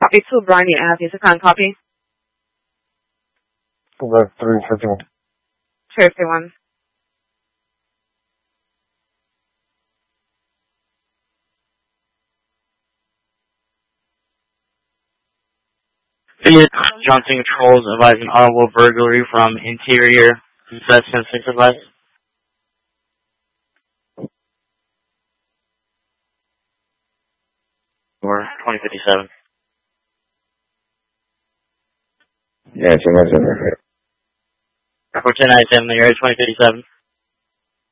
Copy 2, Bryony Ave. Is a con copy? That's 351. 51. Johnson Controls advising audible burglary from interior. That's 10-6 advice. Or 2057. Yeah, 1097. For 1097, the area 2057.